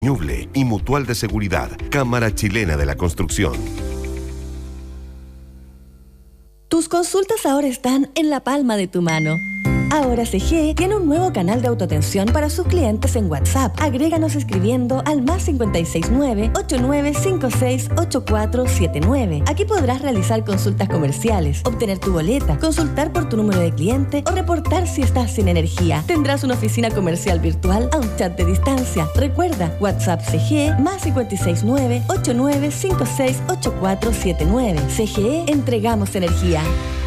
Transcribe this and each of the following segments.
Ñuble y Mutual de Seguridad, Cámara Chilena de la Construcción. Tus consultas ahora están en la palma de tu mano. Ahora CGE tiene un nuevo canal de autoatención para sus clientes en WhatsApp. Agréganos escribiendo al +569 8956 8479. Aquí podrás realizar consultas comerciales, obtener tu boleta, consultar por tu número de cliente o reportar si estás sin energía. Tendrás una oficina comercial virtual a un chat de distancia. Recuerda, WhatsApp CGE +569 8956 8479. CGE, entregamos energía.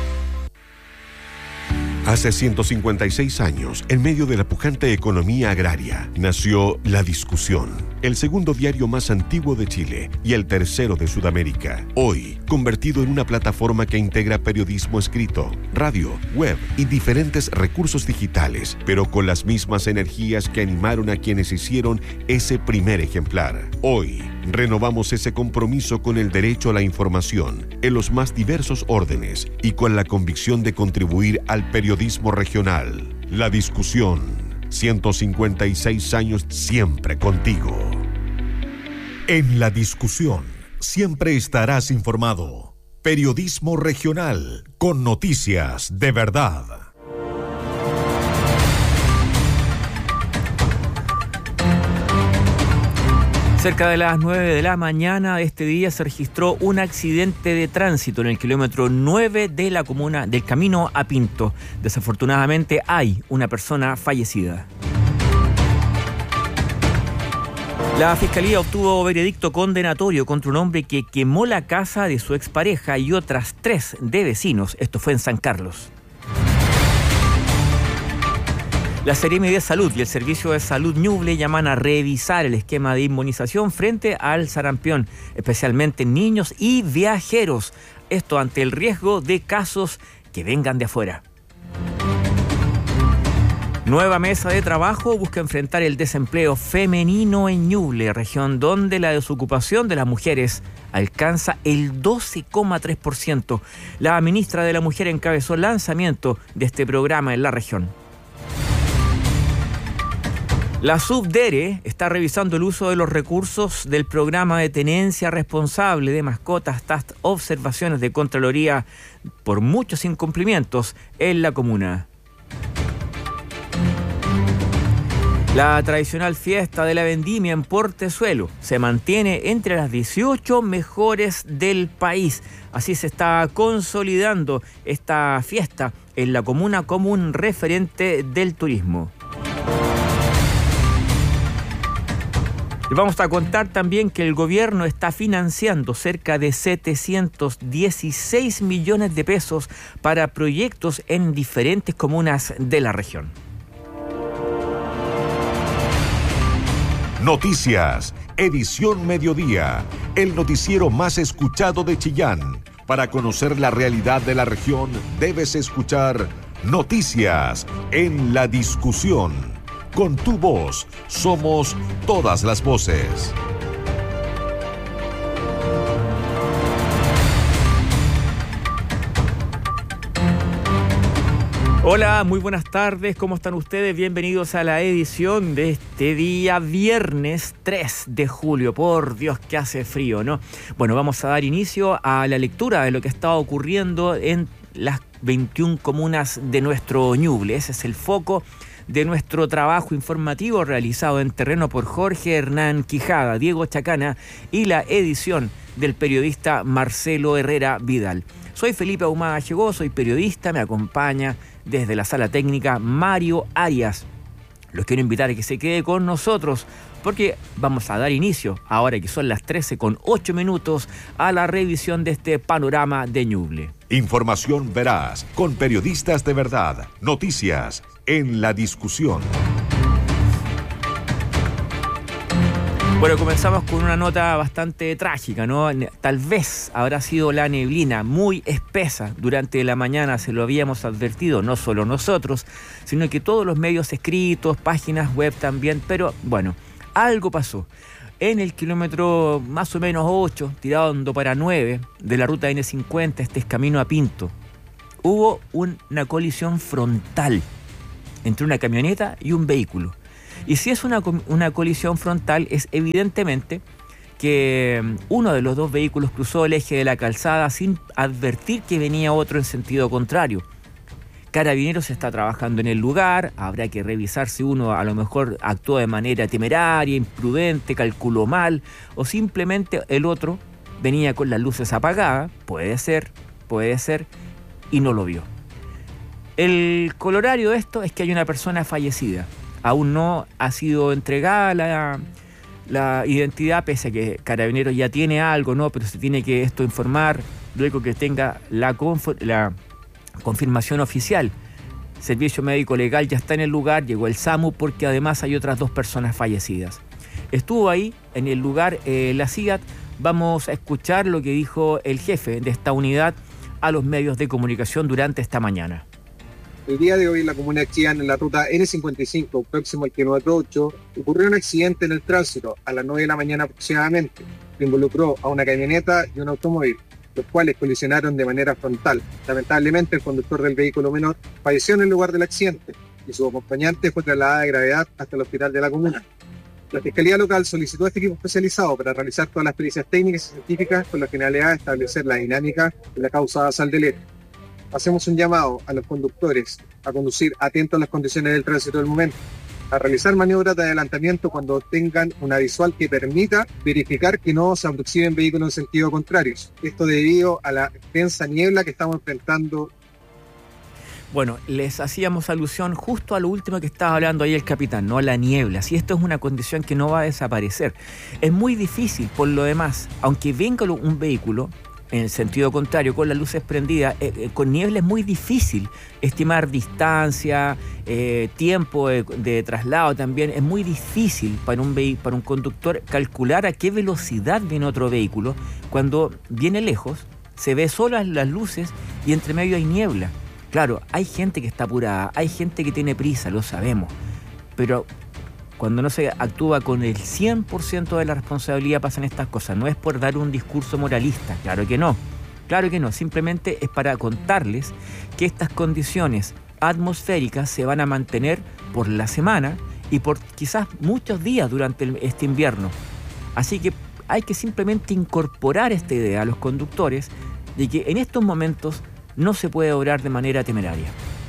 Hace 156 años, en medio de la pujante economía agraria, nació La Discusión, el segundo diario más antiguo de Chile y el tercero de Sudamérica. Hoy, convertido en una plataforma que integra periodismo escrito, radio, web y diferentes recursos digitales, pero con las mismas energías que animaron a quienes hicieron ese primer ejemplar. Hoy, renovamos ese compromiso con el derecho a la información en los más diversos órdenes y con la convicción de contribuir al periodismo regional. La Discusión, 156 años siempre contigo. En La Discusión, siempre estarás informado. Periodismo regional con noticias de verdad. Cerca de las 9 de la mañana de este día se registró un accidente de tránsito en el kilómetro 9 de la comuna del Camino a Pinto. Desafortunadamente hay una persona fallecida. La Fiscalía obtuvo veredicto condenatorio contra un hombre que quemó la casa de su expareja y otras 3 de vecinos. Esto fue en San Carlos. La Seremi de Salud y el Servicio de Salud Ñuble llaman a revisar el esquema de inmunización frente al sarampión, especialmente en niños y viajeros. Esto ante el riesgo de casos que vengan de afuera. Nueva mesa de trabajo busca enfrentar el desempleo femenino en Ñuble, región donde la desocupación de las mujeres alcanza el 12,3%. La ministra de la Mujer encabezó el lanzamiento de este programa en la región. La Subdere está revisando el uso de los recursos del programa de tenencia responsable de mascotas tras observaciones de Contraloría por muchos incumplimientos en la comuna. La tradicional fiesta de la vendimia en Portezuelo se mantiene entre las 18 mejores del país. Así se está consolidando esta fiesta en la comuna como un referente del turismo. Vamos a contar también que el gobierno está financiando cerca de 716 millones de pesos para proyectos en diferentes comunas de la región. Noticias, edición mediodía, el noticiero más escuchado de Chillán. Para conocer la realidad de la región, debes escuchar Noticias en La Discusión. Con tu voz, somos todas las voces. Hola, muy buenas tardes, ¿cómo están ustedes? Bienvenidos a la edición de este día viernes 3 de julio. Por Dios, que hace frío, ¿no? Bueno, vamos a dar inicio a la lectura de lo que está ocurriendo en las 21 comunas de nuestro Ñuble. Ese es el foco de nuestro trabajo informativo realizado en terreno por Jorge Hernán Quijada, Diego Chacana y la edición del periodista Marcelo Herrera Vidal. Soy Felipe Ahumada Llegó, soy periodista, me acompaña desde la sala técnica Mario Arias. Los quiero invitar a que se quede con nosotros porque vamos a dar inicio, ahora que son las 13:08, a la revisión de este panorama de Ñuble. Información veraz, con periodistas de verdad. Noticias en La Discusión. Bueno, comenzamos con una nota bastante trágica, ¿no? Tal vez habrá sido la neblina muy espesa durante la mañana, se lo habíamos advertido, no solo nosotros, sino que todos los medios escritos, páginas web también, pero bueno, algo pasó. En el kilómetro más o menos 8, tirando para 9 de la ruta N50, este es camino a Pinto, hubo una colisión frontal entre una camioneta y un vehículo. Y si es una colisión frontal, es evidentemente que uno de los dos vehículos cruzó el eje de la calzada sin advertir que venía otro en sentido contrario. Carabineros está trabajando en el lugar, habrá que revisar si uno a lo mejor actuó de manera temeraria, imprudente, calculó mal, o simplemente el otro venía con las luces apagadas, puede ser, y no lo vio. El colorario de esto es que hay una persona fallecida. Aún no ha sido entregada la identidad, pese a que Carabineros ya tiene algo, ¿no? Pero se tiene que esto informar luego que tenga la confirmación oficial. Servicio Médico Legal ya está en el lugar, llegó el SAMU porque además hay otras 2 personas fallecidas. Estuvo ahí en el lugar la CIAT. Vamos a escuchar lo que dijo el jefe de esta unidad a los medios de comunicación durante esta mañana. El día de hoy en la comuna de Chillán, en la ruta N55, próximo al kilómetro 8, ocurrió un accidente en el tránsito a las 9 de la mañana aproximadamente, que involucró a una camioneta y un automóvil, los cuales colisionaron de manera frontal. Lamentablemente, el conductor del vehículo menor falleció en el lugar del accidente y su acompañante fue trasladada de gravedad hasta el hospital de la comuna. La Fiscalía Local solicitó a este equipo especializado para realizar todas las pericias técnicas y científicas con la finalidad de establecer la dinámica de la causa sal del hecho. Hacemos un llamado a los conductores a conducir atentos a las condiciones del tránsito del momento, a realizar maniobras de adelantamiento cuando tengan una visual que permita verificar que no se aproximen vehículos en sentido contrario. Esto debido a la densa niebla que estamos enfrentando. Bueno, les hacíamos alusión justo a lo último que estaba hablando ahí el capitán, ¿no? La niebla. Si esto es una condición que no va a desaparecer. Es muy difícil, por lo demás, aunque venga un vehículo en el sentido contrario, con las luces prendidas, con niebla es muy difícil estimar distancia, tiempo de traslado también. Es muy difícil para un conductor calcular a qué velocidad viene otro vehículo cuando viene lejos, se ve solas las luces y entre medio hay niebla. Claro, hay gente que está apurada, hay gente que tiene prisa, lo sabemos, pero cuando no se actúa con el 100% de la responsabilidad pasan estas cosas. No es por dar un discurso moralista, claro que no, simplemente es para contarles que estas condiciones atmosféricas se van a mantener por la semana y por quizás muchos días durante este invierno. Así que hay que simplemente incorporar esta idea a los conductores de que en estos momentos no se puede obrar de manera temeraria.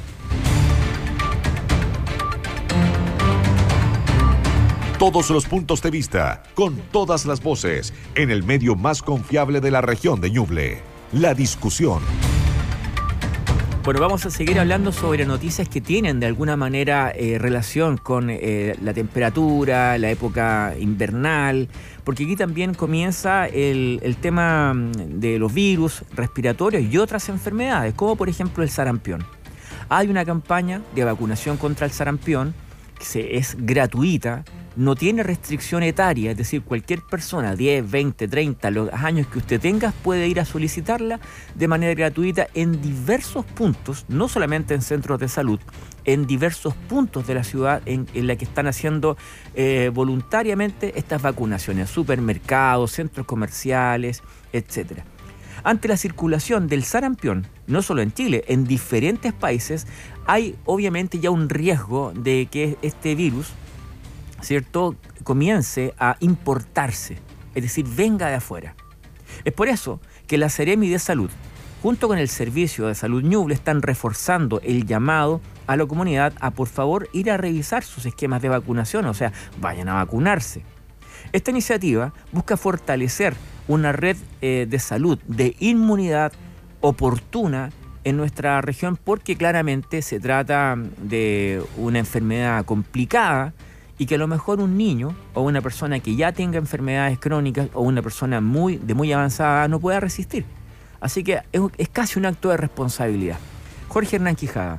Todos los puntos de vista, con todas las voces, en el medio más confiable de la región de Ñuble. La discusión. Bueno, vamos a seguir hablando sobre noticias que tienen de alguna manera relación con la temperatura, la época invernal, porque aquí también comienza el tema de los virus respiratorios y otras enfermedades, como por ejemplo el sarampión. Hay una campaña de vacunación contra el sarampión que es gratuita, no tiene restricción etaria, es decir, cualquier persona, 10, 20, 30, los años que usted tenga, puede ir a solicitarla de manera gratuita en diversos puntos, no solamente en centros de salud, en diversos puntos de la ciudad en la que están haciendo voluntariamente estas vacunaciones, supermercados, centros comerciales, etc. Ante la circulación del sarampión, no solo en Chile, en diferentes países, hay obviamente ya un riesgo de que este virus, ¿cierto?, comience a importarse, es decir, venga de afuera. Es por eso que la Seremi de Salud, junto con el Servicio de Salud Ñuble, están reforzando el llamado a la comunidad a, por favor, ir a revisar sus esquemas de vacunación, o sea, vayan a vacunarse. Esta iniciativa busca fortalecer una red de salud, de inmunidad oportuna en nuestra región, porque claramente se trata de una enfermedad complicada y que a lo mejor un niño o una persona que ya tenga enfermedades crónicas o una persona de muy avanzada no pueda resistir. Así que es casi un acto de responsabilidad. Jorge Hernán Quijada.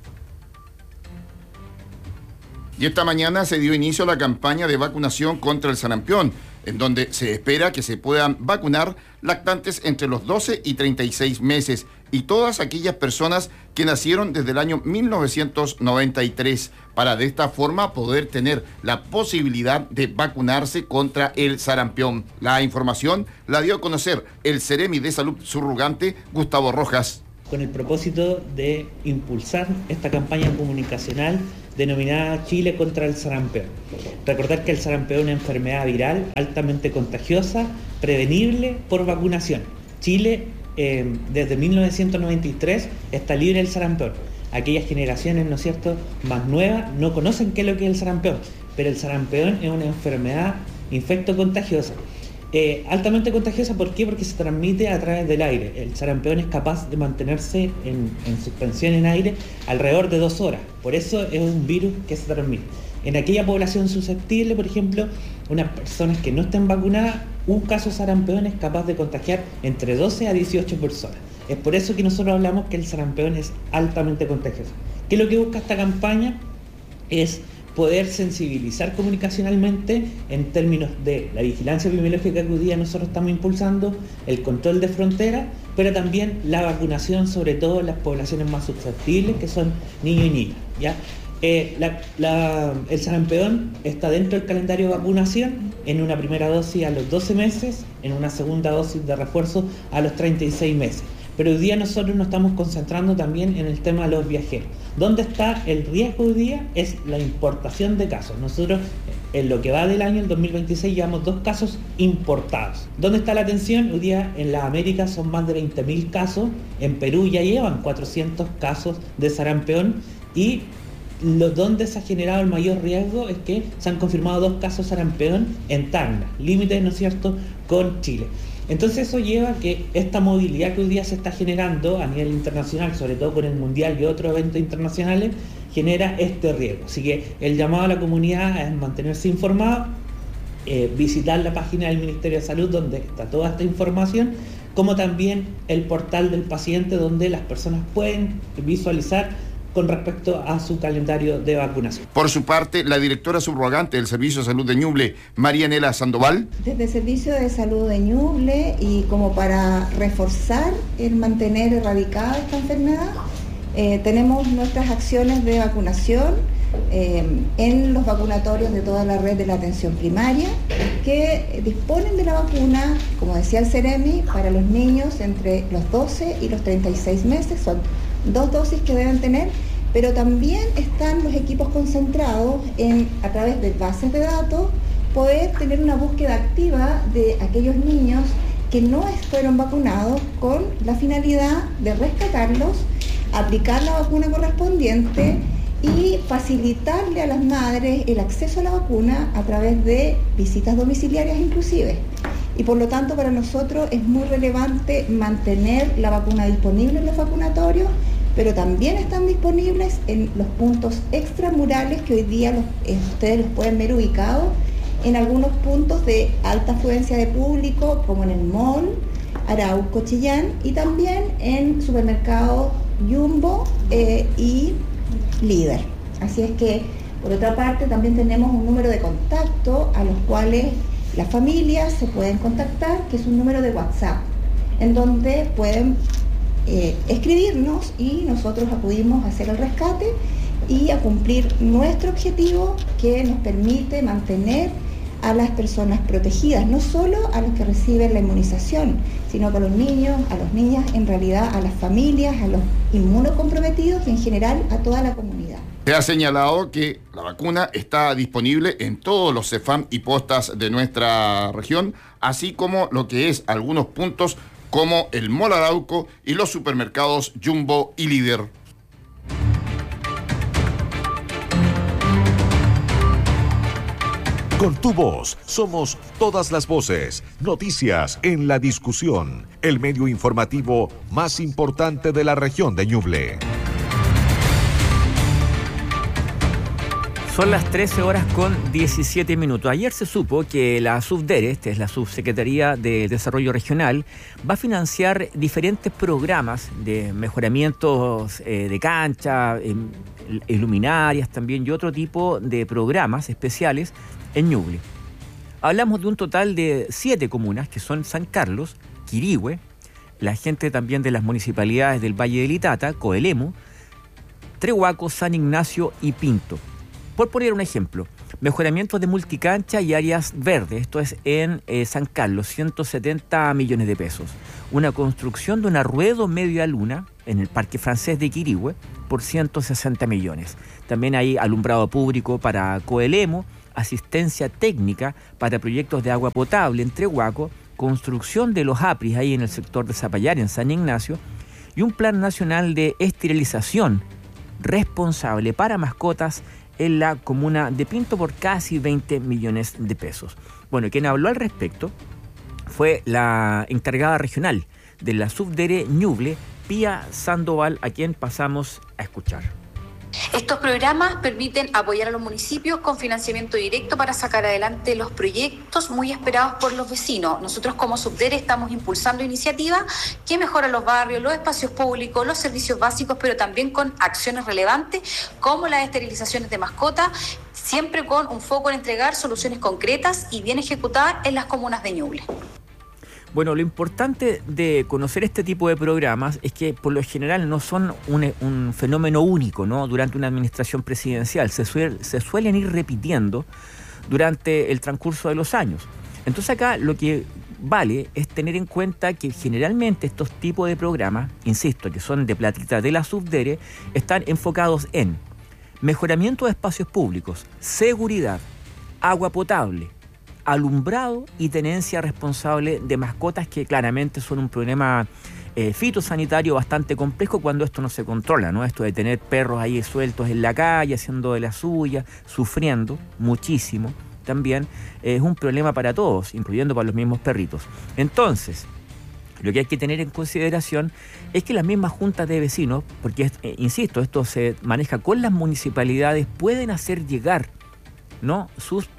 Y esta mañana se dio inicio a la campaña de vacunación contra el sarampión, en donde se espera que se puedan vacunar lactantes entre los 12 y 36 meses y todas aquellas personas que nacieron desde el año 1993, para de esta forma poder tener la posibilidad de vacunarse contra el sarampión. La información la dio a conocer el Seremi de Salud subrogante, Gustavo Rojas. con el propósito de impulsar esta campaña comunicacional denominada Chile contra el sarampión. Recordar que el sarampión es una enfermedad viral altamente contagiosa, prevenible por vacunación. Chile, desde 1993, está libre del sarampión. Aquellas generaciones, ¿no es cierto?, más nuevas no conocen qué es lo que es el sarampión, pero el sarampión es una enfermedad infectocontagiosa. Altamente contagiosa, ¿por qué? Porque se transmite a través del aire. El sarampión es capaz de mantenerse en suspensión en aire alrededor de 2 horas. Por eso es un virus que se transmite. En aquella población susceptible, por ejemplo, unas personas que no estén vacunadas, un caso de sarampión es capaz de contagiar entre 12 a 18 personas. Es por eso que nosotros hablamos que el sarampión es altamente contagioso. ¿Qué es lo que busca esta campaña? Es poder sensibilizar comunicacionalmente en términos de la vigilancia epidemiológica que hoy día nosotros estamos impulsando, el control de fronteras, pero también la vacunación, sobre todo en las poblaciones más susceptibles, que son niños y niñas, ¿ya? El sarampión está dentro del calendario de vacunación en una primera dosis a los 12 meses, en una segunda dosis de refuerzo a los 36 meses. Pero hoy día nosotros nos estamos concentrando también en el tema de los viajeros. ¿Dónde está el riesgo hoy día? Es la importación de casos. Nosotros, en lo que va del año, el 2026, llevamos 2 casos importados. ¿Dónde está la atención? Hoy día en las Américas son más de 20.000 casos. En Perú ya llevan 400 casos de sarampión. Y donde se ha generado el mayor riesgo es que se han confirmado 2 casos de sarampión en Tacna, límite, ¿no es cierto?, con Chile. Entonces eso lleva a que esta movilidad que hoy día se está generando a nivel internacional, sobre todo con el Mundial y otros eventos internacionales, genera este riesgo. Así que el llamado a la comunidad es mantenerse informada, visitar la página del Ministerio de Salud donde está toda esta información, como también el portal del paciente donde las personas pueden visualizar con respecto a su calendario de vacunación. Por su parte, la directora subrogante del Servicio de Salud de Ñuble, Marianela Sandoval. Desde el Servicio de Salud de Ñuble, y como para reforzar el mantener erradicada esta enfermedad, tenemos nuestras acciones de vacunación en los vacunatorios de toda la red de la atención primaria, que disponen de la vacuna, como decía el CEREMI, para los niños entre los 12 y los 36 meses. Son 2 dosis que deben tener, pero también están los equipos concentrados en, a través de bases de datos, poder tener una búsqueda activa de aquellos niños que no fueron vacunados, con la finalidad de rescatarlos, aplicar la vacuna correspondiente y facilitarle a las madres el acceso a la vacuna a través de visitas domiciliarias inclusive. Y por lo tanto, para nosotros es muy relevante mantener la vacuna disponible en los vacunatorios, pero también están disponibles en los puntos extramurales que hoy día ustedes los pueden ver ubicados en algunos puntos de alta afluencia de público, como en el Mall, Arauco, Chillán, y también en supermercados Jumbo y Líder. Así es que, por otra parte, también tenemos un número de contacto a los cuales las familias se pueden contactar, que es un número de WhatsApp, en donde pueden escribirnos y nosotros acudimos a hacer el rescate y a cumplir nuestro objetivo, que nos permite mantener a las personas protegidas, no solo a los que reciben la inmunización, sino que a los niños, a las niñas, en realidad a las familias, a los inmunocomprometidos y en general a toda la comunidad. Se ha señalado que la vacuna está disponible en todos los CEFAM y postas de nuestra región, así como lo que es algunos puntos como el Mall Arauco y los supermercados Jumbo y Líder. Con tu voz somos todas las voces. Noticias en la discusión. El medio informativo más importante de la región de Ñuble. Son las 13 horas con 17 minutos. Ayer se supo que la SUBDERE, esta es la Subsecretaría de Desarrollo Regional, va a financiar diferentes programas de mejoramientos de cancha, luminarias también, y otro tipo de programas especiales en Ñuble. Hablamos de un total de 7 comunas, que son San Carlos, Quirihue, la gente también de las municipalidades del Valle del Itata, Coelemu, Trehuaco, San Ignacio y Pinto. Por poner un ejemplo, mejoramientos de multicancha y áreas verdes, esto es en San Carlos, 170 millones de pesos. Una construcción de una ruedo media luna en el Parque Francés de Quirihue por 160 millones. También hay alumbrado público para Coelemo, asistencia técnica para proyectos de agua potable en Trehuaco, construcción de los APRIS ahí en el sector de Zapallar, en San Ignacio, y un plan nacional de esterilización responsable para mascotas en la comuna de Pinto por casi 20 millones de pesos. Bueno, quien habló al respecto fue la encargada regional de la Subdere Ñuble, Pía Sandoval, a quien pasamos a escuchar. Estos programas permiten apoyar a los municipios con financiamiento directo para sacar adelante los proyectos muy esperados por los vecinos. Nosotros como Subdere estamos impulsando iniciativas que mejoran los barrios, los espacios públicos, los servicios básicos, pero también con acciones relevantes como las esterilizaciones de mascotas, siempre con un foco en entregar soluciones concretas y bien ejecutadas en las comunas de Ñuble. Bueno, lo importante de conocer este tipo de programas es que por lo general no son un fenómeno único, ¿no? Durante una administración presidencial. Se suelen ir repitiendo durante el transcurso de los años. Entonces acá lo que vale es tener en cuenta que generalmente estos tipos de programas, insisto, que son de platita de la Subdere, están enfocados en mejoramiento de espacios públicos, seguridad, agua potable, alumbrado y tenencia responsable de mascotas, que claramente son un problema fitosanitario bastante complejo cuando esto no se controla, ¿no? Esto de tener perros ahí sueltos en la calle, haciendo de la suya, sufriendo muchísimo, también es un problema para todos, incluyendo para los mismos perritos. Entonces, lo que hay que tener en consideración es que las mismas juntas de vecinos, porque, insisto, esto se maneja con las municipalidades, pueden hacer llegar, ¿no?, sus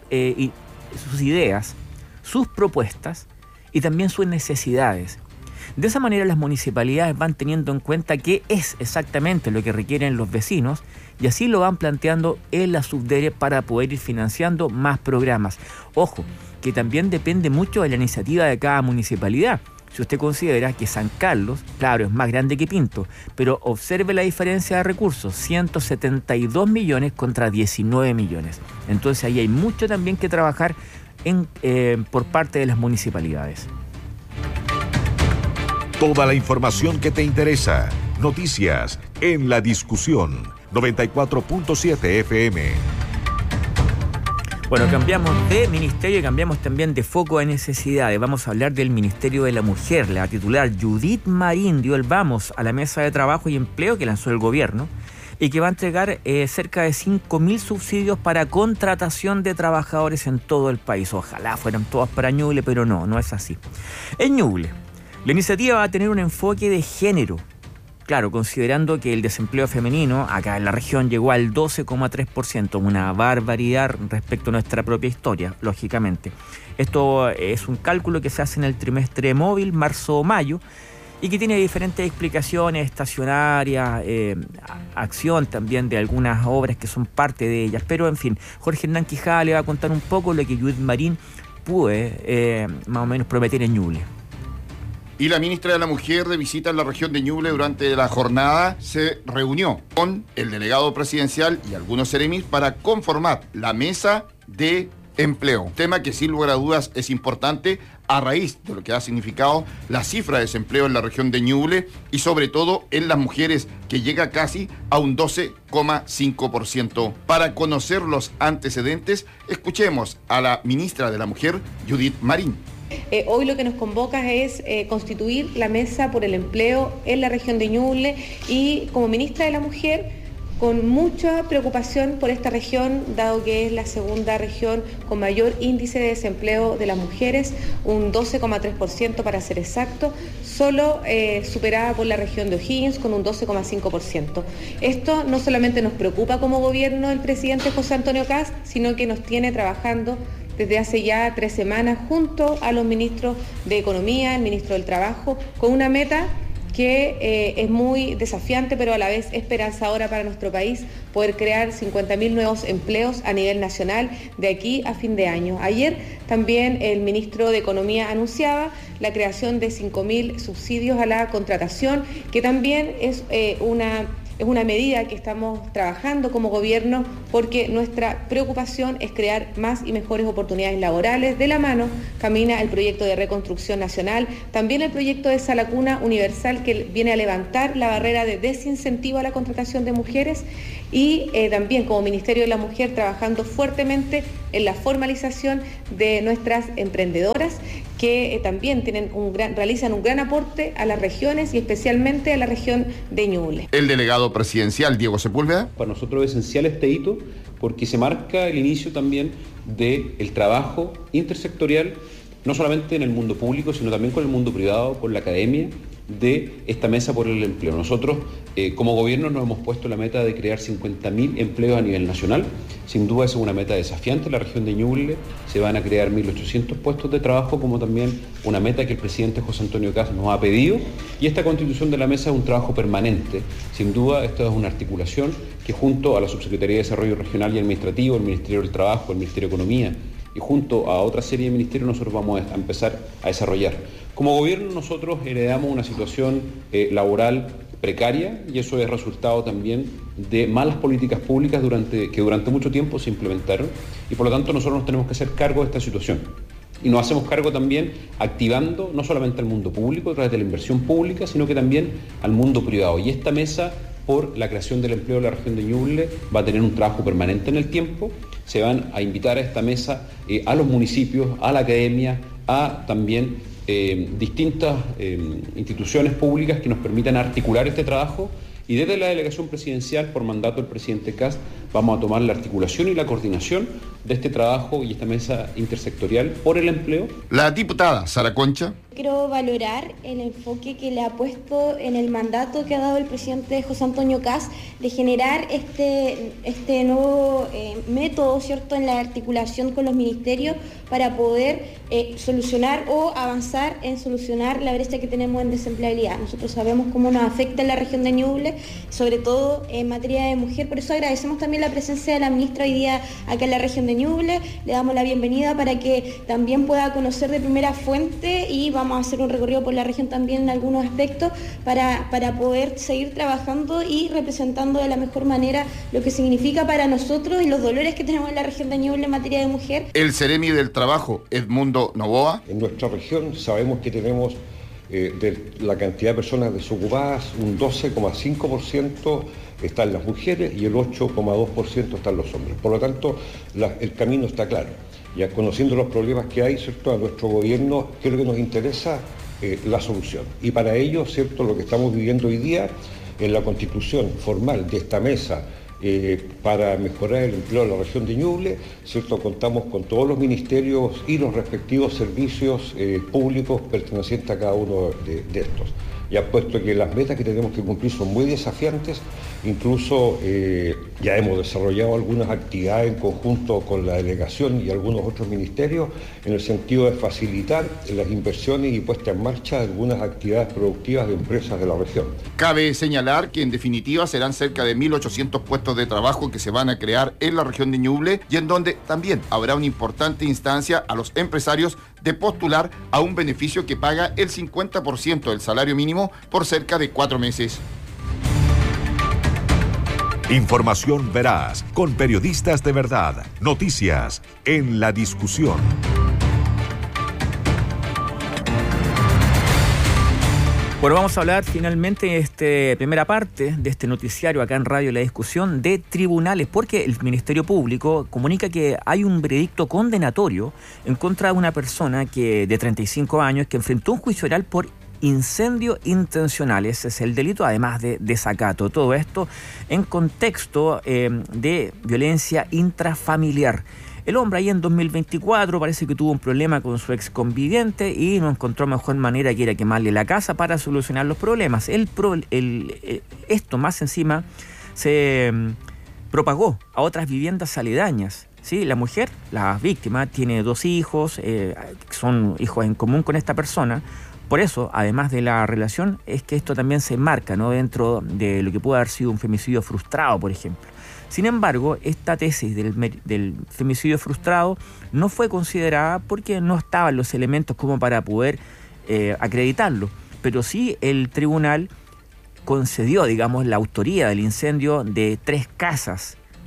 ideas, sus propuestas y también sus necesidades. De esa manera las municipalidades van teniendo en cuenta qué es exactamente lo que requieren los vecinos y así lo van planteando en la Subdere para poder ir financiando más programas. Ojo, que también depende mucho de la iniciativa de cada municipalidad. Si usted considera que San Carlos, claro, es más grande que Pinto, pero observe la diferencia de recursos, 172 millones contra 19 millones. Entonces ahí hay mucho también que trabajar por parte de las municipalidades. Toda la información que te interesa. Noticias en La Discusión. 94.7 FM. Bueno, cambiamos de ministerio y cambiamos también de foco de necesidades. Vamos a hablar del Ministerio de la Mujer. La titular Judith Marín dio el vamos a la mesa de trabajo y empleo que lanzó el gobierno y que va a entregar cerca de 5.000 subsidios para contratación de trabajadores en todo el país. Ojalá fueran todos para Ñuble, pero no es así. En Ñuble, la iniciativa va a tener un enfoque de género. Claro, considerando que el desempleo femenino acá en la región llegó al 12,3%, una barbaridad respecto a nuestra propia historia, lógicamente. Esto es un cálculo que se hace en el trimestre móvil, marzo-mayo, y que tiene diferentes explicaciones estacionarias, acción también de algunas obras que son parte de ellas. Pero, en fin, Jorge Hernán Quijada le va a contar un poco lo que Judith Marín puede más o menos prometer en Ñuble. Y la ministra de la Mujer, de visita en la región de Ñuble durante la jornada, se reunió con el delegado presidencial y algunos seremis para conformar la mesa de empleo. Tema que sin lugar a dudas es importante a raíz de lo que ha significado la cifra de desempleo en la región de Ñuble y sobre todo en las mujeres, que llega casi a un 12,5%. Para conocer los antecedentes, escuchemos a la ministra de la Mujer, Judith Marín. Hoy lo que nos convoca es constituir la mesa por el empleo en la región de Ñuble y como ministra de la Mujer con mucha preocupación por esta región, dado que es la segunda región con mayor índice de desempleo de las mujeres, un 12,3% para ser exacto, solo superada por la región de O'Higgins con un 12,5%. Esto no solamente nos preocupa como gobierno del presidente José Antonio Kast, sino que nos tiene trabajando desde hace ya 3 semanas junto a los ministros de Economía, el ministro del Trabajo, con una meta que es muy desafiante, pero a la vez esperanzadora para nuestro país, poder crear 50.000 nuevos empleos a nivel nacional de aquí a fin de año. Ayer también el ministro de Economía anunciaba la creación de 5.000 subsidios a la contratación, que también es una medida que estamos trabajando como gobierno porque nuestra preocupación es crear más y mejores oportunidades laborales. De la mano camina el proyecto de reconstrucción nacional, también el proyecto de Sala Cuna Universal, que viene a levantar la barrera de desincentivo a la contratación de mujeres, y también como Ministerio de la Mujer trabajando fuertemente en la formalización de nuestras emprendedoras, que también realizan un gran aporte a las regiones y especialmente a la región de Ñuble. El delegado presidencial, Diego Sepúlveda. Para nosotros es esencial este hito porque se marca el inicio también del trabajo intersectorial, no solamente en el mundo público, sino también con el mundo privado, con la academia, de esta mesa por el empleo. Nosotros, como gobierno, nos hemos puesto la meta de crear 50.000 empleos a nivel nacional. Sin duda, esa es una meta desafiante en la región de Ñuble. Se van a crear 1.800 puestos de trabajo, como también una meta que el presidente José Antonio Kast nos ha pedido. Y esta constitución de la mesa es un trabajo permanente. Sin duda, esto es una articulación que junto a la Subsecretaría de Desarrollo Regional y Administrativo, el Ministerio del Trabajo, el Ministerio de Economía y junto a otra serie de ministerios nosotros vamos a empezar a desarrollar. Como gobierno nosotros heredamos una situación laboral precaria y eso es resultado también de malas políticas públicas que durante mucho tiempo se implementaron y por lo tanto nosotros nos tenemos que hacer cargo de esta situación. Y nos hacemos cargo también activando no solamente al mundo público a través de la inversión pública, sino que también al mundo privado. Y esta mesa por la creación del empleo de la región de Ñuble va a tener un trabajo permanente en el tiempo. Se van a invitar a esta mesa a los municipios, a la academia, a también distintas instituciones públicas que nos permitan articular este trabajo y desde la delegación presidencial, por mandato del presidente Kast, vamos a tomar la articulación y la coordinación de este trabajo y esta mesa intersectorial por el empleo. La diputada Sara Concha. Quiero valorar el enfoque que le ha puesto en el mandato que ha dado el presidente José Antonio Kast de generar este nuevo método, ¿cierto?, en la articulación con los ministerios para poder solucionar o avanzar en solucionar la brecha que tenemos en desempleabilidad. Nosotros sabemos cómo nos afecta en la región de Ñuble, sobre todo en materia de mujer, por eso agradecemos también la presencia de la ministra hoy día acá en la región de Ñuble, le damos la bienvenida para que también pueda conocer de primera fuente y vamos a hacer un recorrido por la región también en algunos aspectos para poder seguir trabajando y representando de la mejor manera lo que significa para nosotros y los dolores que tenemos en la región de Ñuble en materia de mujer. El Seremi del Trabajo, Edmundo Novoa. En nuestra región sabemos que tenemos de la cantidad de personas desocupadas, un 12,5% están las mujeres y el 8,2% están los hombres. Por lo tanto, el camino está claro. Ya conociendo los problemas que hay, ¿cierto?, a nuestro gobierno, creo que nos interesa la solución. Y para ello, ¿cierto?, lo que estamos viviendo hoy día en la constitución formal de esta mesa para mejorar el empleo de la región de Ñuble, ¿cierto?, contamos con todos los ministerios y los respectivos servicios públicos pertenecientes a cada uno de estos. Ya puesto que las metas que tenemos que cumplir son muy desafiantes, incluso ya hemos desarrollado algunas actividades en conjunto con la delegación y algunos otros ministerios en el sentido de facilitar las inversiones y puesta en marcha de algunas actividades productivas de empresas de la región. Cabe señalar que en definitiva serán cerca de 1.800 puestos de trabajo que se van a crear en la región de Ñuble y en donde también habrá una importante instancia a los empresarios de postular a un beneficio que paga el 50% del salario mínimo por cerca de 4 meses. Información veraz, con periodistas de verdad. Noticias en la discusión. Bueno, vamos a hablar finalmente en esta primera parte de este noticiario acá en Radio La Discusión de tribunales, porque el Ministerio Público comunica que hay un veredicto condenatorio en contra de una persona de 35 años que enfrentó un juicio oral por incendio intencional. Ese es el delito, además de desacato. Todo esto en contexto de violencia intrafamiliar. El hombre ahí en 2024 parece que tuvo un problema con su ex conviviente y no encontró mejor manera que ir a quemarle la casa para solucionar los problemas. Esto más encima se propagó a otras viviendas aledañas. ¿Sí? La mujer, la víctima, tiene 2 hijos, son hijos en común con esta persona. Por eso, además de la relación, es que esto también se enmarca, ¿no?, dentro de lo que puede haber sido un femicidio frustrado, por ejemplo. Sin embargo, esta tesis del femicidio frustrado no fue considerada porque no estaban los elementos como para poder acreditarlo. Pero sí el tribunal concedió, digamos, la autoría del incendio de 3 casas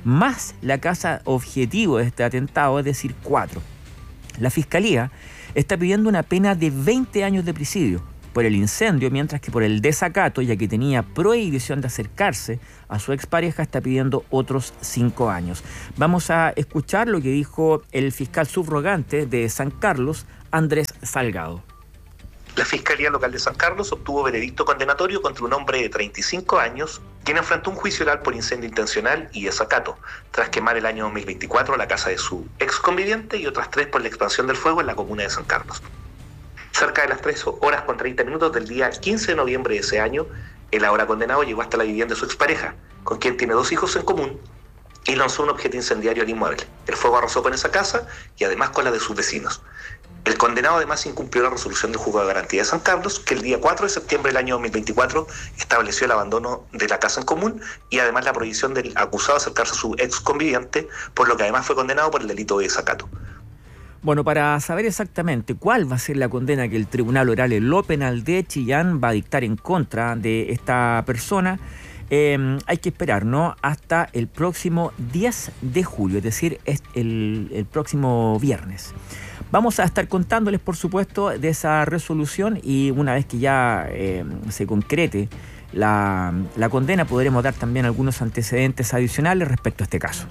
más la casa objetivo de este atentado, es decir, 4. La Fiscalía está pidiendo una pena de 20 años de presidio por el incendio, mientras que por el desacato, ya que tenía prohibición de acercarse a su expareja, está pidiendo otros 5 años. Vamos a escuchar lo que dijo el fiscal subrogante de San Carlos, Andrés Salgado. La Fiscalía Local de San Carlos obtuvo veredicto condenatorio contra un hombre de 35 años, quien enfrentó un juicio oral por incendio intencional y desacato, tras quemar el año 2024 la casa de su ex conviviente y otras 3 por la expansión del fuego en la comuna de San Carlos. Cerca de las 3 horas con 30 minutos del día 15 de noviembre de ese año, el ahora condenado llegó hasta la vivienda de su expareja, con quien tiene 2 hijos en común, y lanzó un objeto incendiario al inmueble. El fuego arrasó con esa casa y además con la de sus vecinos. El condenado además incumplió la resolución del Juzgado de Garantía de San Carlos, que el día 4 de septiembre del año 2024 estableció el abandono de la casa en común y además la prohibición del acusado de acercarse a su ex conviviente, por lo que además fue condenado por el delito de desacato. Bueno, para saber exactamente cuál va a ser la condena que el Tribunal Oral en lo Penal de Chillán va a dictar en contra de esta persona, hay que esperar, ¿no?, hasta el próximo 10 de julio, es decir, el próximo viernes. Vamos a estar contándoles, por supuesto, de esa resolución, y una vez que ya se concrete la condena, podremos dar también algunos antecedentes adicionales respecto a este caso.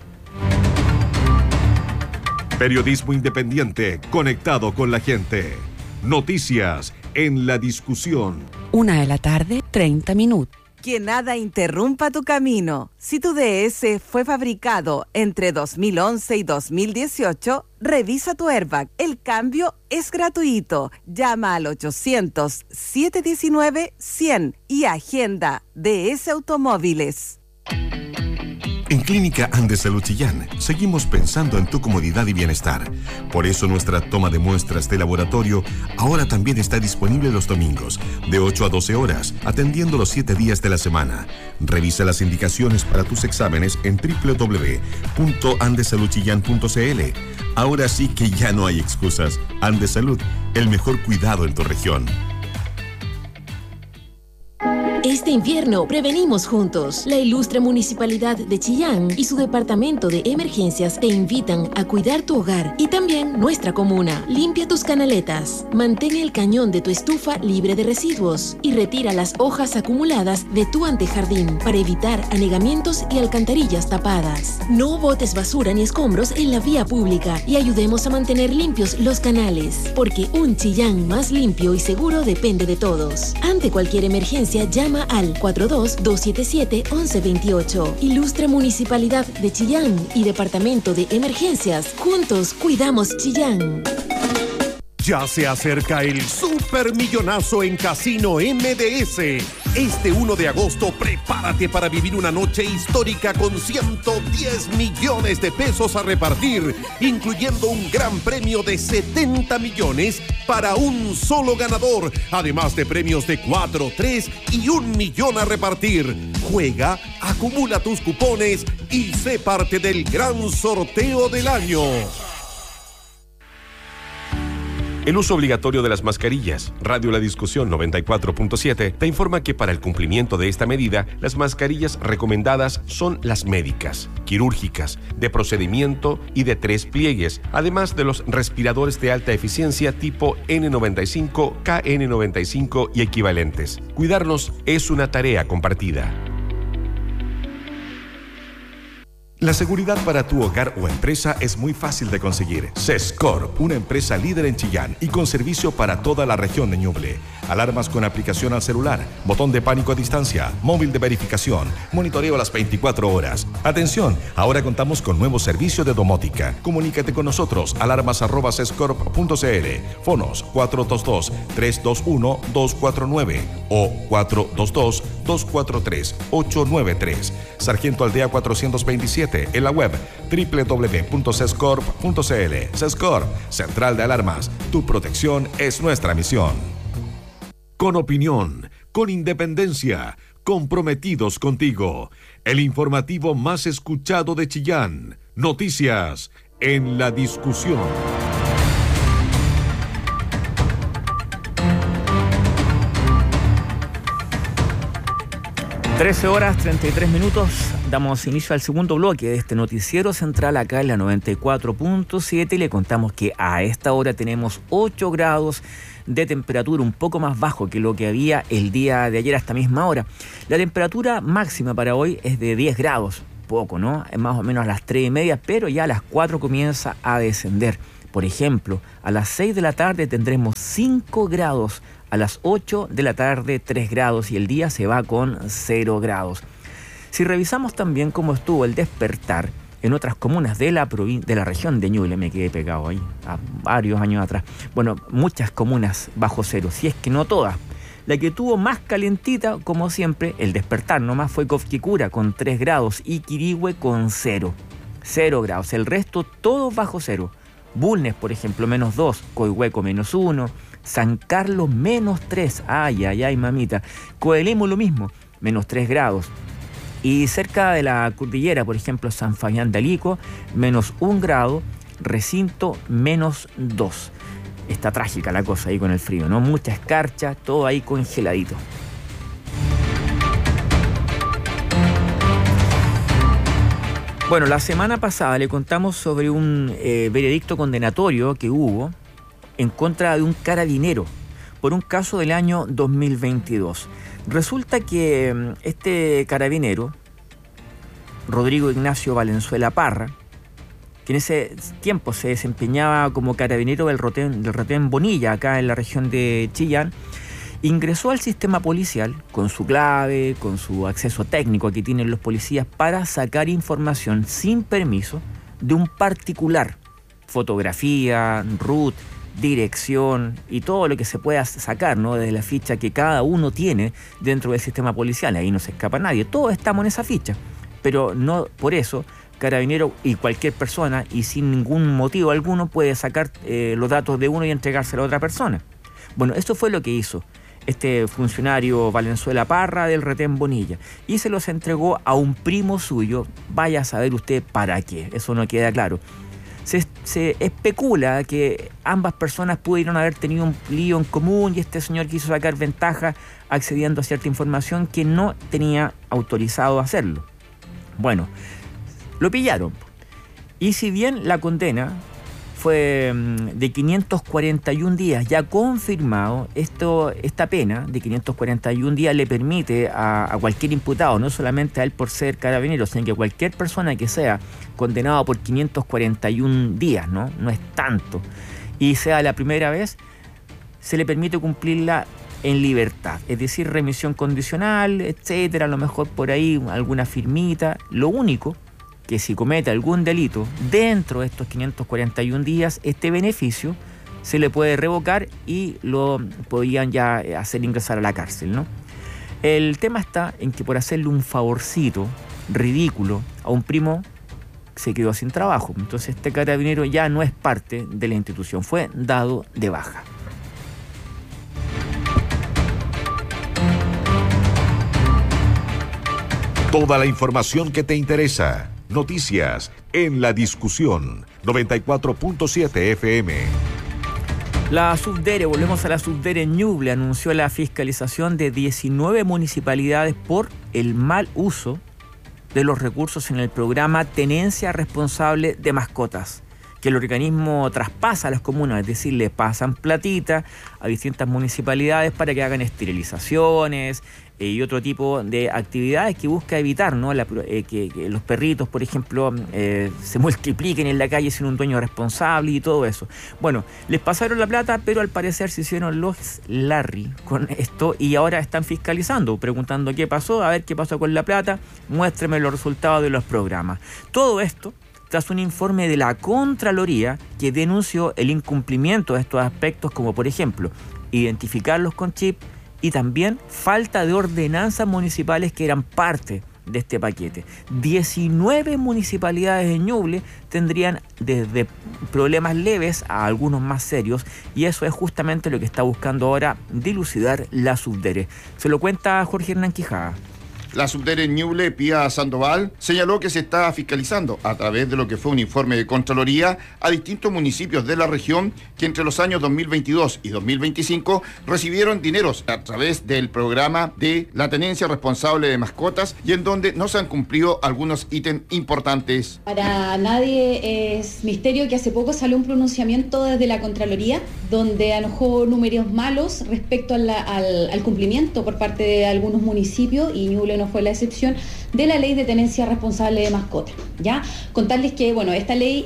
Periodismo independiente, conectado con la gente. Noticias en la discusión. 1:30 p.m. Que nada interrumpa tu camino. Si tu DS fue fabricado entre 2011 y 2018, revisa tu airbag. El cambio es gratuito. Llama al 800-719-100 y agenda DS Automóviles. En Clínica Andes Salud Chillán seguimos pensando en tu comodidad y bienestar. Por eso nuestra toma de muestras de laboratorio ahora también está disponible los domingos, de 8 a 12 horas, atendiendo los 7 días de la semana. Revisa las indicaciones para tus exámenes en www.andesaludchillán.cl. Ahora sí que ya no hay excusas. Andes Salud, el mejor cuidado en tu región. Este invierno prevenimos juntos. La ilustre Municipalidad de Chillán y su Departamento de Emergencias te invitan a cuidar tu hogar y también nuestra comuna. Limpia tus canaletas, mantén el cañón de tu estufa libre de residuos y retira las hojas acumuladas de tu antejardín para evitar anegamientos y alcantarillas tapadas. No botes basura ni escombros en la vía pública y ayudemos a mantener limpios los canales, porque un Chillán más limpio y seguro depende de todos. Ante cualquier emergencia, llama al 42-277-1128. Ilustre Municipalidad de Chillán y Departamento de Emergencias. Juntos cuidamos Chillán. Ya se acerca el supermillonazo en Casino MDS. Este 1 de agosto, prepárate para vivir una noche histórica con 110 millones de pesos a repartir, incluyendo un gran premio de 70 millones para un solo ganador, además de premios de 4, 3 y 1 millón a repartir. Juega, acumula tus cupones y sé parte del gran sorteo del año. El uso obligatorio de las mascarillas. Radio La Discusión 94.7 te informa que para el cumplimiento de esta medida, las mascarillas recomendadas son las médicas, quirúrgicas, de procedimiento y de 3 pliegues, además de los respiradores de alta eficiencia tipo N95, KN95 y equivalentes. Cuidarnos es una tarea compartida. La seguridad para tu hogar o empresa es muy fácil de conseguir. Sescorp, una empresa líder en Chillán y con servicio para toda la región de Ñuble. Alarmas con aplicación al celular, botón de pánico a distancia, móvil de verificación, monitoreo a las 24 horas. Atención, ahora contamos con nuevo servicio de domótica. Comunícate con nosotros, alarmas@sescorp.cl, fonos 422-321-249 o 422-243-893. Sargento Aldea 427. En la web www.sescorp.cl. Sescorp, Central de Alarmas. Tu protección es nuestra misión. Con opinión, con independencia, comprometidos contigo. El informativo más escuchado de Chillán. Noticias en la discusión. 13:33. Damos inicio al segundo bloque de este noticiero central acá en la 94.7 y le contamos que a esta hora tenemos 8 grados de temperatura, un poco más bajo que lo que había el día de ayer a esta misma hora. La temperatura máxima para hoy es de 10 grados, poco, ¿no? Es más o menos a las 3:30, pero ya a las 4 comienza a descender. Por ejemplo, a las 6 de la tarde tendremos 5 grados, a las 8 de la tarde 3 grados y el día se va con 0 grados. Si revisamos también cómo estuvo el despertar en otras comunas de la región de Ñuble, me quedé pegado ahí, a varios años atrás. Bueno, muchas comunas bajo cero, si es que no todas. La que tuvo más calentita, como siempre, el despertar nomás fue Cofquicura con 3 grados y Quirihue con 0 grados. El resto todo bajo cero. Bulnes, por ejemplo, -2, Coihueco -1, San Carlos -3, ay, mamita. Coelemu lo mismo, -3 grados. Y cerca de la cordillera, por ejemplo, San Fabián de Alico, -1 grado, Recinto -2. Está trágica la cosa ahí con el frío, ¿no? Mucha escarcha, todo ahí congeladito. Bueno, la semana pasada le contamos sobre un veredicto condenatorio que hubo en contra de un carabinero por un caso del año 2022. Resulta que este carabinero, Rodrigo Ignacio Valenzuela Parra, que en ese tiempo se desempeñaba como carabinero del retén Bonilla, acá en la región de Chillán, ingresó al sistema policial con su clave, con su acceso técnico que tienen los policías para sacar información sin permiso de un particular. Fotografía, RUT, dirección y todo lo que se pueda sacar, ¿no? Desde la ficha que cada uno tiene dentro del sistema policial. Ahí no se escapa nadie. Todos estamos en esa ficha. Pero no por eso carabinero y cualquier persona y sin ningún motivo alguno puede sacar los datos de uno y entregárselo a otra persona. Bueno, eso fue lo que hizo este funcionario Valenzuela Parra del retén Bonilla y se los entregó a un primo suyo. Vaya a saber usted para qué, eso no queda claro. Se especula que ambas personas pudieron haber tenido un lío en común y este señor quiso sacar ventaja accediendo a cierta información que no tenía autorizado a hacerlo. Bueno, lo pillaron. Y si bien la condena fue de 541 días, ya confirmado, esta pena de 541 días le permite a cualquier imputado, no solamente a él por ser carabinero, sino que cualquier persona que sea condenado por 541 días, ¿no? No es tanto, y sea la primera vez, se le permite cumplirla en libertad, es decir, remisión condicional, etcétera, a lo mejor por ahí alguna firmita. Lo único que si comete algún delito dentro de estos 541 días, este beneficio se le puede revocar y lo podrían ya hacer ingresar a la cárcel, ¿no? El tema está en que por hacerle un favorcito ridículo a un primo se quedó sin trabajo. Entonces este carabinero ya no es parte de la institución, fue dado de baja. Toda la información que te interesa. Noticias en La Discusión, 94.7 FM. La Subdere, volvemos a la Subdere Ñuble, anunció la fiscalización de 19 municipalidades por el mal uso de los recursos en el programa Tenencia Responsable de Mascotas, que el organismo traspasa a las comunas, es decir, le pasan platita a distintas municipalidades para que hagan esterilizaciones y otro tipo de actividades que busca evitar, ¿no? Que los perritos, por ejemplo, se multipliquen en la calle sin un dueño responsable y todo eso. Bueno, les pasaron la plata, pero al parecer se hicieron los Larry con esto y ahora están fiscalizando, preguntando qué pasó, a ver qué pasó con la plata, muéstreme los resultados de los programas. Todo esto tras un informe de la Contraloría que denunció el incumplimiento de estos aspectos, como por ejemplo, identificarlos con chip y también falta de ordenanzas municipales que eran parte de este paquete. 19 municipalidades de Ñuble tendrían desde problemas leves a algunos más serios y eso es justamente lo que está buscando ahora dilucidar la Subdere. Se lo cuenta Jorge Hernán Quijada. La subdere Ñuble, Pía Sandoval, señaló que se está fiscalizando a través de lo que fue un informe de Contraloría a distintos municipios de la región que entre los años 2022 y 2025 recibieron dineros a través del programa de la tenencia responsable de mascotas y en donde no se han cumplido algunos ítems importantes. Para nadie es misterio que hace poco salió un pronunciamiento desde la Contraloría donde arrojó números malos respecto al cumplimiento por parte de algunos municipios, y Ñuble no fue la excepción, de la ley de tenencia responsable de mascotas. ¿Ya? Contarles que esta ley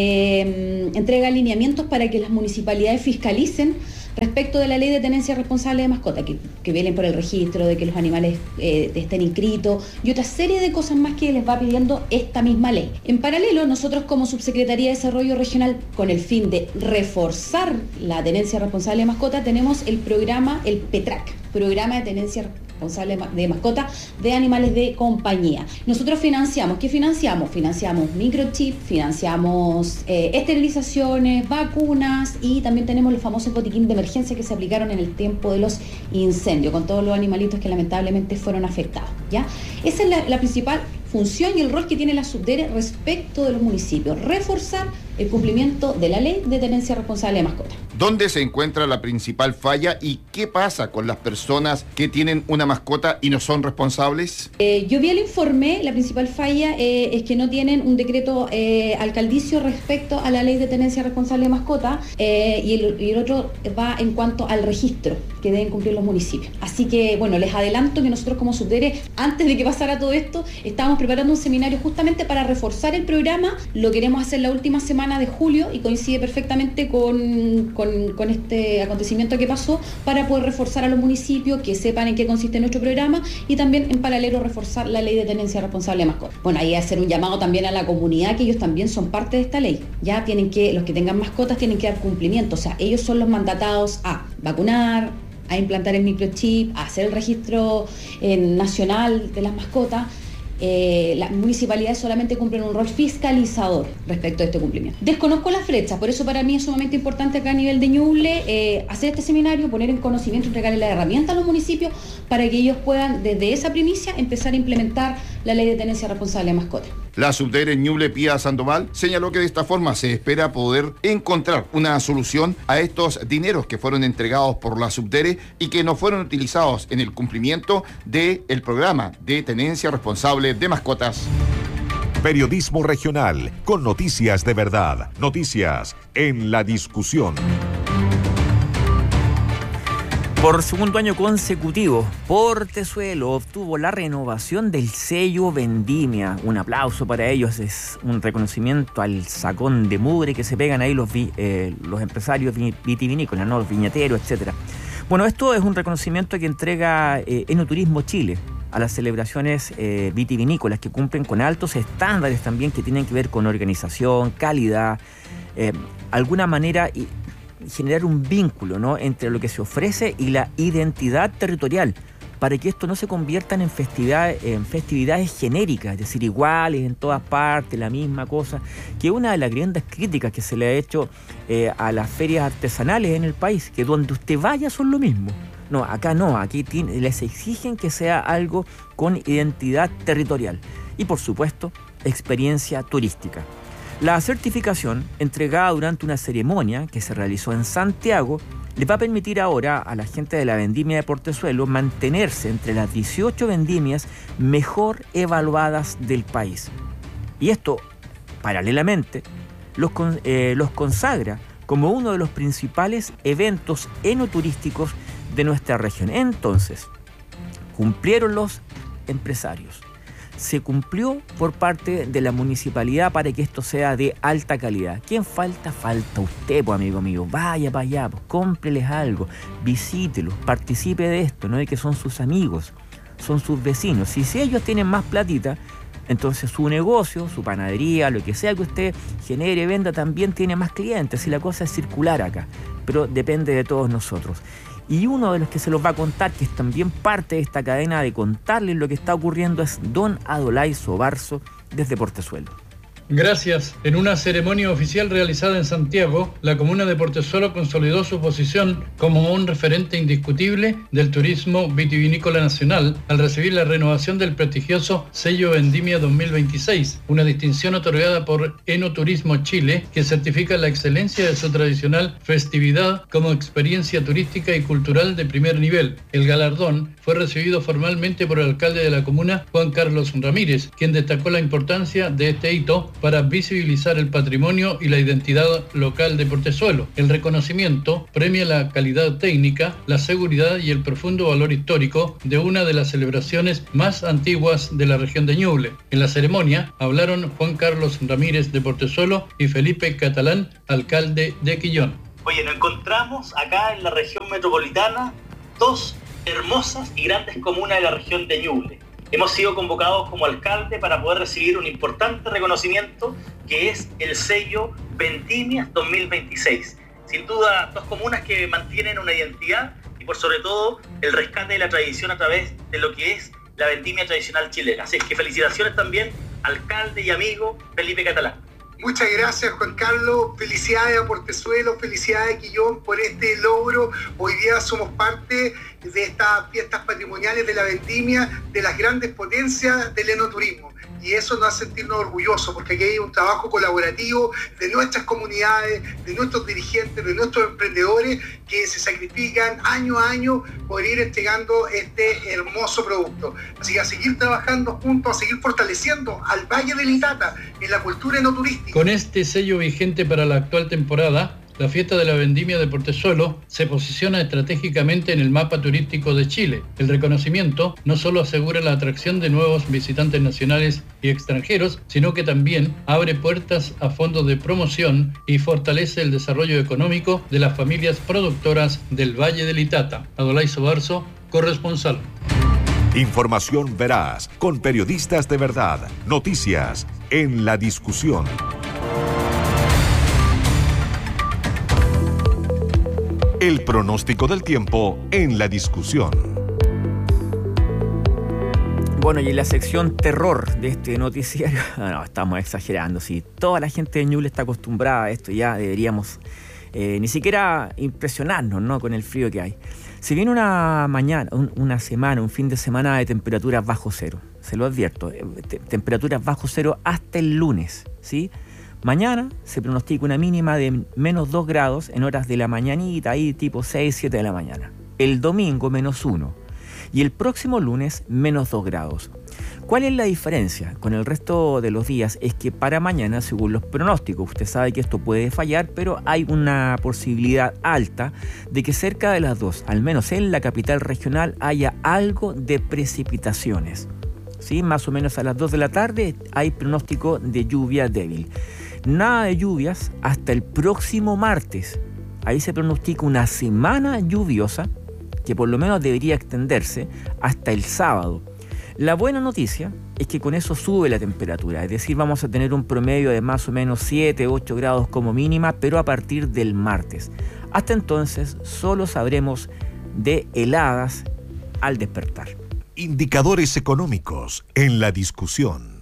entrega alineamientos para que las municipalidades fiscalicen respecto de la ley de tenencia responsable de mascotas, que velen por el registro, de que los animales estén inscritos y otra serie de cosas más que les va pidiendo esta misma ley. En paralelo, nosotros como Subsecretaría de Desarrollo Regional, con el fin de reforzar la tenencia responsable de mascotas, tenemos el programa, el PETRAC, Programa de Tenencia Responsable de Mascotas de Animales de Compañía. Nosotros financiamos, ¿qué financiamos? Financiamos microchip, financiamos esterilizaciones, vacunas, y también tenemos los famosos botiquín de emergencia que se aplicaron en el tiempo de los incendios, con todos los animalitos que lamentablemente fueron afectados. ¿Ya? Esa es la principal función y el rol que tiene la subdere respecto de los municipios: reforzar el cumplimiento de la ley de tenencia responsable de mascotas. ¿Dónde se encuentra la principal falla y qué pasa con las personas que tienen una mascota y no son responsables? Yo vi el informe. La principal falla es que no tienen un decreto alcaldicio respecto a la ley de tenencia responsable de mascotas, y el otro va en cuanto al registro que deben cumplir los municipios. Así que, bueno, les adelanto que nosotros como subdere, antes de que pasara todo esto, estábamos preparando un seminario justamente para reforzar el programa. Lo queremos hacer la última semana de julio y coincide perfectamente con este acontecimiento que pasó, para poder reforzar a los municipios, que sepan en qué consiste nuestro programa, y también en paralelo reforzar la ley de tenencia responsable de mascotas. Bueno, ahí hacer un llamado también a la comunidad, que ellos también son parte de esta ley. Ya los que tengan mascotas tienen que dar cumplimiento, o sea, ellos son los mandatados a vacunar, a implantar el microchip, a hacer el registro nacional de las mascotas. Las municipalidades solamente cumplen un rol fiscalizador respecto a este cumplimiento. Desconozco las flechas, por eso para mí es sumamente importante acá a nivel de Ñuble hacer este seminario, poner en conocimiento, entregarle la herramienta a los municipios para que ellos puedan desde esa primicia empezar a implementar la ley de tenencia responsable de mascotas. La subdere Ñuble, Pía Sandoval, señaló que de esta forma se espera poder encontrar una solución a estos dineros que fueron entregados por la subdere y que no fueron utilizados en el cumplimiento del programa de tenencia responsable de mascotas. Periodismo regional con noticias de verdad. Noticias en la discusión. Por segundo año consecutivo, Portezuelo obtuvo la renovación del sello Vendimia. Un aplauso para ellos, es un reconocimiento al sacón de mugre que se pegan ahí los empresarios vitivinícolas, ¿no? Los viñeteros, etcétera. Bueno, esto es un reconocimiento que entrega Enoturismo Chile a las celebraciones vitivinícolas, que cumplen con altos estándares también que tienen que ver con organización, calidad, alguna manera generar un vínculo, ¿no?, entre lo que se ofrece y la identidad territorial, para que esto no se conviertan en festividades genéricas, es decir, iguales en todas partes, la misma cosa, que una de las grandes críticas que se le ha hecho a las ferias artesanales en el país, que donde usted vaya son lo mismo. No, acá no, aquí les exigen que sea algo con identidad territorial y, por supuesto, experiencia turística. La certificación, entregada durante una ceremonia que se realizó en Santiago, le va a permitir ahora a la gente de la vendimia de Portezuelo mantenerse entre las 18 vendimias mejor evaluadas del país. Y esto, paralelamente, los consagra como uno de los principales eventos enoturísticos de nuestra región. Entonces, cumplieron los empresarios. Se cumplió por parte de la municipalidad para que esto sea de alta calidad. ¿Quién falta? Falta usted, pues, amigo mío. Vaya para allá, pues, cómpreles algo, visítelos, participe de esto, ¿no? Y que son sus amigos, son sus vecinos. Si ellos tienen más platita, entonces su negocio, su panadería, lo que sea que usted genere, venda, también tiene más clientes. Y la cosa es circular acá, pero depende de todos nosotros. Y uno de los que se los va a contar, que es también parte de esta cadena de contarles lo que está ocurriendo, es don Adolay Sobarzo desde Portezuelo. Gracias. En una ceremonia oficial realizada en Santiago, la comuna de Portezuelo consolidó su posición como un referente indiscutible del turismo vitivinícola nacional al recibir la renovación del prestigioso sello Vendimia 2026, una distinción otorgada por Enoturismo Chile que certifica la excelencia de su tradicional festividad como experiencia turística y cultural de primer nivel. El galardón fue recibido formalmente por el alcalde de la comuna, Juan Carlos Ramírez, quien destacó la importancia de este hito para visibilizar el patrimonio y la identidad local de Portezuelo. El reconocimiento premia la calidad técnica, la seguridad y el profundo valor histórico de una de las celebraciones más antiguas de la región de Ñuble. En la ceremonia hablaron Juan Carlos Ramírez de Portezuelo y Felipe Catalán, alcalde de Quillón. Oye, nos encontramos acá en la región metropolitana, dos hermosas y grandes comunas de la región de Ñuble. Hemos sido convocados como alcalde para poder recibir un importante reconocimiento que es el sello Vendimia 2026. Sin duda, dos comunas que mantienen una identidad y por sobre todo el rescate de la tradición a través de lo que es la vendimia tradicional chilena. Así que felicitaciones también, alcalde y amigo Felipe Catalán. Muchas gracias, Juan Carlos. Felicidades a Portezuelo, felicidades a Quillón por este logro. Hoy día somos parte de estas fiestas patrimoniales de la vendimia, de las grandes potencias del enoturismo. Y eso nos hace sentirnos orgullosos, porque aquí hay un trabajo colaborativo de nuestras comunidades, de nuestros dirigentes, de nuestros emprendedores que se sacrifican año a año por ir entregando este hermoso producto. Así que a seguir trabajando juntos, a seguir fortaleciendo al Valle del Itata en la cultura enoturística. Con este sello vigente para la actual temporada, la fiesta de la vendimia de Portezuelo se posiciona estratégicamente en el mapa turístico de Chile. El reconocimiento no solo asegura la atracción de nuevos visitantes nacionales y extranjeros, sino que también abre puertas a fondos de promoción y fortalece el desarrollo económico de las familias productoras del Valle del Itata. Adolay Sobarzo, corresponsal. Información veraz, con periodistas de verdad. Noticias en la discusión. El pronóstico del tiempo en la discusión. Bueno, y en la sección terror de este noticiario, no, estamos exagerando, sí. Toda la gente de Ñuble está acostumbrada a esto, ya deberíamos ni siquiera impresionarnos, ¿no?, con el frío que hay. Se viene una semana, un fin de semana de temperaturas bajo cero, se lo advierto, temperaturas bajo cero hasta el lunes, ¿sí? Mañana se pronostica una mínima de menos 2 grados en horas de la mañanita, ahí tipo 6, 7 de la mañana. El domingo menos 1 y el próximo lunes menos 2 grados. ¿Cuál es la diferencia con el resto de los días? Es que para mañana, según los pronósticos, usted sabe que esto puede fallar, pero hay una posibilidad alta de que cerca de las 2, al menos en la capital regional, haya algo de precipitaciones. ¿Sí? Más o menos a las 2 de la tarde hay pronóstico de lluvia débil. Nada de lluvias hasta el próximo martes. Ahí se pronostica una semana lluviosa que por lo menos debería extenderse hasta el sábado. La buena noticia es que con eso sube la temperatura, es decir, vamos a tener un promedio de más o menos 7, 8 grados como mínima, pero a partir del martes. Hasta entonces solo sabremos de heladas al despertar. Indicadores económicos en la discusión.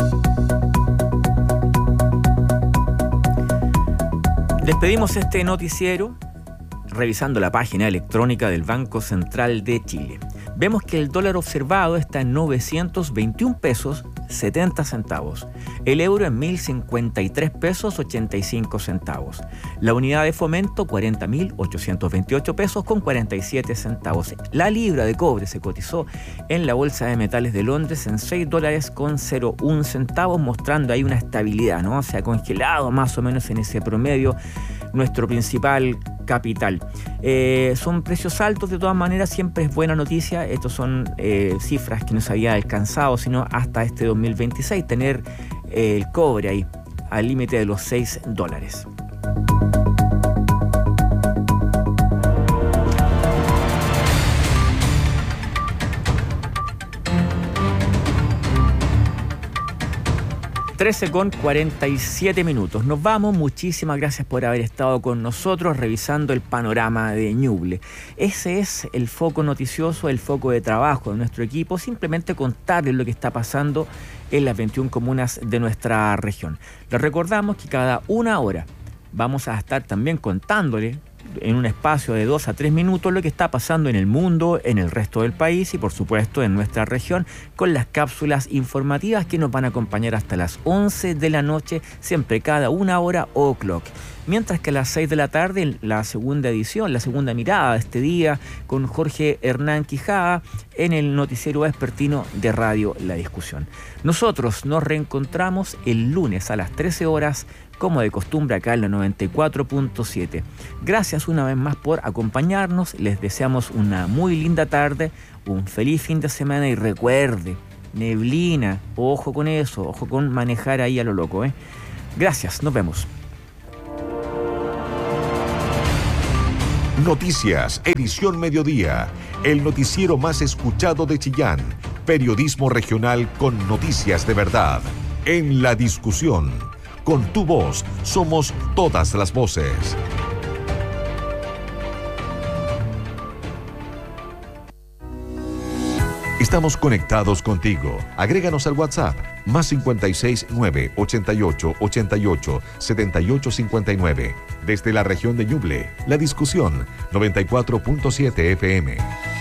Despedimos este noticiero revisando la página electrónica del Banco Central de Chile. Vemos que el dólar observado está en 921 pesos 70 centavos. El euro en 1053 pesos 85 centavos. La unidad de fomento 40.828 pesos con 47 centavos. La libra de cobre se cotizó en la Bolsa de Metales de Londres en $6 con 01 centavos, mostrando ahí una estabilidad, ¿no? Se ha congelado más o menos en ese promedio nuestro principal capital. Son precios altos, de todas maneras siempre es buena noticia. Estos son cifras que no se había alcanzado sino hasta este 2026, tener el cobre ahí al límite de los $6. 13:47. Nos vamos. Muchísimas gracias por haber estado con nosotros revisando el panorama de Ñuble. Ese es el foco noticioso, el foco de trabajo de nuestro equipo. Simplemente contarles lo que está pasando en las 21 comunas de nuestra región. Les recordamos que cada una hora vamos a estar también contándole en un espacio de 2 a 3 minutos lo que está pasando en el mundo, en el resto del país y por supuesto en nuestra región, con las cápsulas informativas que nos van a acompañar hasta las 11 de la noche, siempre cada una hora o'clock. Mientras que a las 6 de la tarde, la segunda edición, la segunda mirada de este día, con Jorge Hernán Quijada en el noticiero vespertino de Radio La Discusión. Nosotros nos reencontramos el lunes a las 13 horas, como de costumbre acá en la 94.7. Gracias una vez más por acompañarnos, les deseamos una muy linda tarde, un feliz fin de semana y recuerde, neblina, ojo con eso, ojo con manejar ahí a lo loco, ¿eh? Gracias, nos vemos. Noticias, edición mediodía, el noticiero más escuchado de Chillán, periodismo regional con noticias de verdad, en La Discusión. Con tu voz, somos todas las voces. Estamos conectados contigo. Agréganos al WhatsApp, más 56 9 88 88 78 59. Desde la región de Ñuble, La Discusión, 94.7 FM.